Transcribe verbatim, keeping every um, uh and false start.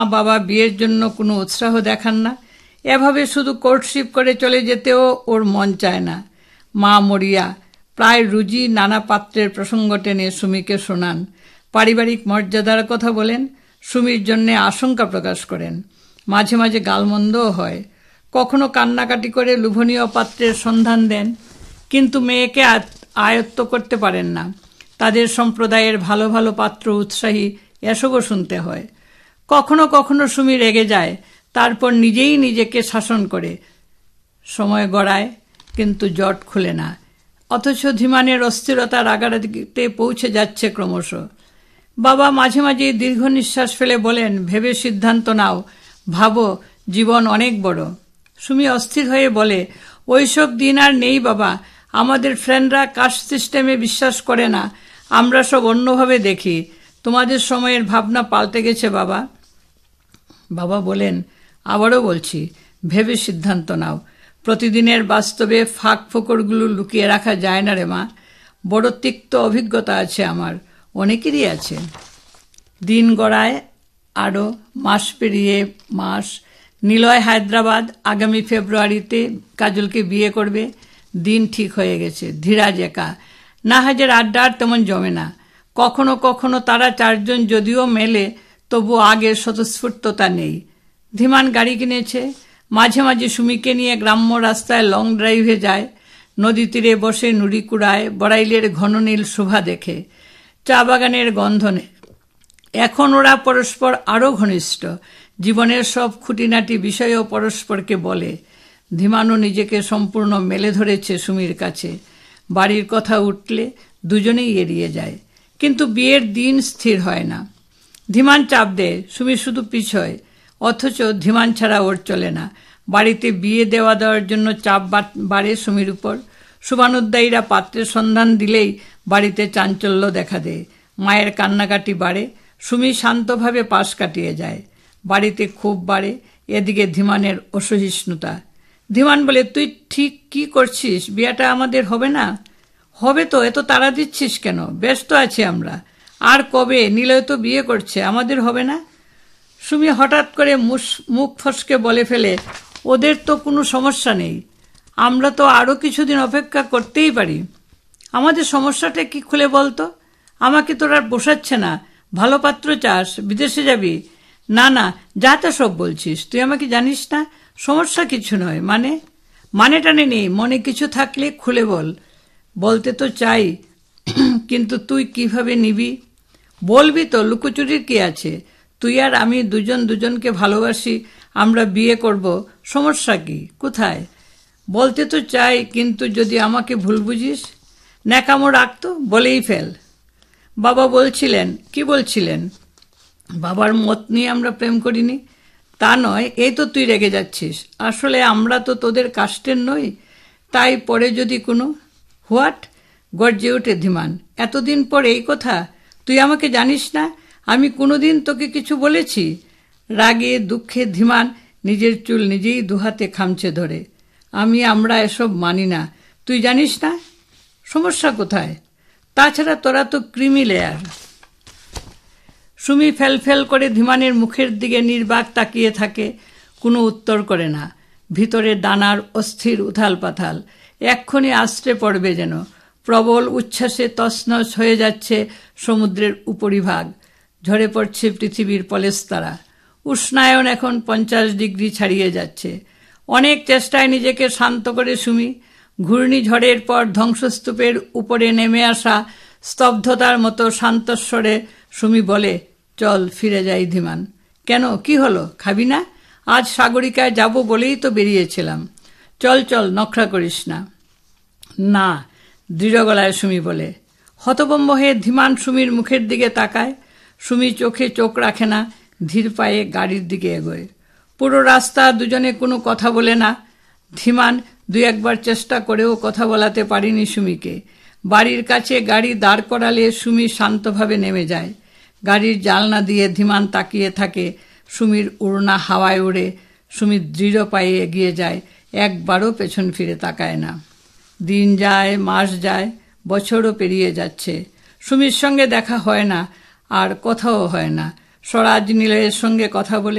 বাবা বিয়ের জন্য কোনো উৎসাহ দেখান না। এভাবে শুধু কোর্টশিপ করে চলে যেতেও ওর মন চায় না। মা মরিয়া প্রায় রুজি নানা পাত্রের প্রসঙ্গ টেনে সুমিকে শোনান, পারিবারিক মর্যাদার কথা বলেন, সুমির জন্যে আশঙ্কা প্রকাশ করেন। মাঝে মাঝে গালমন্দও হয়, কখনো কান্নাকাটি করে লোভনীয় পাত্রের সন্ধান দেন, কিন্তু মেয়েকে আয়ত্ত করতে পারেন না। তাদের সম্প্রদায়ের ভালো ভালো পাত্র উৎসাহী, এসবও শুনতে হয়। কখনো কখনো সুমি রেগে যায়, তারপর নিজেই নিজেকে শাসন করে সময় গড়ায়, কিন্তু জট খুলে না। অথচ ধীমানের অস্থিরতা রাগারাগিতে পৌঁছে যাচ্ছে ক্রমশ। বাবা মাঝে মাঝে দীর্ঘ নিঃশ্বাস ফেলে বলেন, ভেবে সিদ্ধান্ত নাও, ভাবো, জীবন অনেক বড়। সুমি অস্থির হয়ে বলে, ওইসব দিন আর নেই বাবা, আমাদের ফ্রেন্ডরা কাস্ট সিস্টেমে বিশ্বাস করে না, আমরা সব অন্যভাবে দেখি। তোমাদের সময়ের ভাবনা পাল্টে গেছে বাবা। বাবা বলেন, আবারও বলছি, ভেবে সিদ্ধান্ত নাও। প্রতিদিনের বাস্তবে ফাঁক ফোকরগুলো লুকিয়ে রাখা যায় না রে মা। বড় তিক্ত অভিজ্ঞতা আছে আমার, অনেকেরই আছে। দিন গড়ায় আরও, মাস পেরিয়ে মাস। নিলয় হায়দ্রাবাদ, আগামী ফেব্রুয়ারিতে কাজলকে বিয়ে করবে। দিন ঠিক হয়ে গেছে। ধীরাজ একা, নাহাজের আড্ডা আর তেমন জমে না। কখনো কখনো তারা চারজন যদিও মেলে, তবু আগের স্বতঃস্ফূর্ততা নেই। ধীমান গাড়ি কিনেছে, মাঝে মাঝে সুমিকে নিয়ে গ্রাম্য রাস্তায় লং ড্রাইভে যায়। নদী তীরে বসে নুড়ি কুড়ায়, বড়াইলের ঘন নীল শোভা দেখে, চা বাগানের গন্ধ নেয়। এখন ওরা পরস্পর আরও ঘনিষ্ঠ, জীবনের সব খুঁটিনাটি বিষয়ও পরস্পরকে বলে। ধীমানও নিজেকে সম্পূর্ণ মেলে ধরেছে সুমির কাছে। বাড়ির কথা উঠলে দুজনেই এড়িয়ে যায়, কিন্তু বিয়ের দিন স্থির হয় না। ধীমান চাপ দেয়, সুমি শুধু পিছয়, অথচ ধীমান ছাড়া ওর চলে না। বাড়িতে বিয়ে দেওয়া দেওয়ার জন্য চাপ বাড়ে সুমির উপর। শুভানুদ্দায়ীরা পাত্রের সন্ধান দিলেই বাড়িতে চাঞ্চল্য দেখা দেয়, মায়ের কান্নাকাটি বাড়ে। সুমি শান্তভাবে পাশ কাটিয়ে যায়। বাড়িতে ক্ষোভ বাড়ে, এদিকে ধীমানের অসহিষ্ণুতা। ধীমান বলে, তুই ঠিক কি করছিস? বিয়েটা আমাদের হবে না? হবে তো, এত তাড়া দিচ্ছিস কেন? ব্যস্ত আছি আমরা। আর কবে? নিলয় তো বিয়ে করছে, আমাদের হবে না? সুমি হঠাৎ করে মুখ ফসকে বলে ফেলে, ওদের তো কোনো সমস্যা নেই, আমরা তো আরও কিছুদিন অপেক্ষা করতেই পারি। আমাদের সমস্যাটা কি খুলে বলতো? আমাকে তোর আর পোষাচ্ছে না। ভালো পাত্র চাস, বিদেশে যাবি? না না, যা তা সব বলছিস, তুই আমাকে জানিস না। সমস্যা কিছু নয়। মানে? মানে টানে নেই, মনে কিছু থাকলে খুলে বল। বলতে তো চাই, কিন্তু তুই কিভাবে নিবি? বলবি তো, লুকোচুরির কি আছে? তুই আর আমি দুজন দুজনকে ভালোবাসি, আমরা বিয়ে করব, সমস্যা কি? কোথায়? বলতে তো চাই, কিন্তু যদি আমাকে ভুল বুঝিস। ন্যাকামো রাখতো, বলেই ফেল। বাবা বলছিলেন। কি বলছিলেন? বাবার মত নিয়ে আমরা প্রেম করিনি তা নয়, এই তো তুই রেগে যাচ্ছিস। আসলে আমরা তো তোদের কাস্টের নই, তাই পরে যদি কোনো। হোয়াট? গর্জে ওঠে ধীমান, এতদিন পর এই কথা? তুই আমাকে জানিস না? আমি কোনোদিন তোকে কিছু বলেছি? রাগে দুঃখে ধীমান নিজের চুল নিজেই দুহাতে খামচে ধরে। আমি আমরা এসব মানি না, তুই জানিস না। সমস্যা কোথায়? তাছাড়া তোরা তো creamy layer. Sumi fail fail করে ধীমানের মুখের দিকে নির্বাক তাকিয়ে থাকে, কোনো উত্তর করে না। ভিতরে দানার অস্থির উথাল পাথাল, এক্ষুনি আশ্রে পড়বে যেন। প্রবল উচ্ছ্বাসে তছনছ হয়ে যাচ্ছে সমুদ্রের উপরিভাগ, ঝরে পড়ছে পৃথিবীর পলেস্তারা। উষ্ণায়ন এখন পঞ্চাশ ডিগ্রি ছাড়িয়ে যাচ্ছে। অনেক চেষ্টায় নিজেকে শান্ত করে সুমি। ঘূর্ণিঝড়ের পর ধ্বংসস্তূপের উপরে নেমে আসা স্তব্ধতার মতো শান্তস্বরে সুমি বলে, চল ফিরে যাই ধীমান। কেন, কি হলো? খাবি না? আজ সাগরিকায় যাব বলেই তো বেরিয়েছিলাম। চল চল, নখরা করিস না। না, দৃঢ় গলায় সুমি বলে। হতভম্ব হয়ে ধীমান সুমির মুখের দিকে তাকায়। সুমি চোখে চোখ রাখে না, ধীর পায়ে গাড়ির দিকে এগোয়। পুরো রাস্তা দুজনে কোনো কথা বলে না। ধীমান দুই একবার চেষ্টা করেও কথা বলাতে পারিনি সুমিকে। বাড়ির কাছে গাড়ি দাঁড় করালে সুমি শান্তভাবে নেমে যায়। গাড়ির জানলা দিয়ে ধীমান তাকিয়ে থাকে। সুমির উড়না হাওয়ায় উড়ে। সুমি দৃঢ় পায়ে এগিয়ে যায়, একবারও পেছন ফিরে তাকায় না। দিন যায়, মাস যায়, বছরও পেরিয়ে যাচ্ছে। সুমির সঙ্গে দেখা হয় না, আর কথাও হয় না। স্বরাজ নিলয়ের সঙ্গে কথা বলে